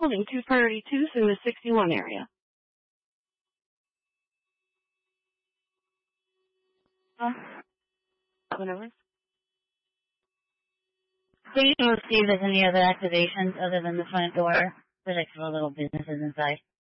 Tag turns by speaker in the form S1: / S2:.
S1: Holding 232 through the 61 area. Whatever.
S2: Please see if there's any other activations other than the front door for like little businesses inside.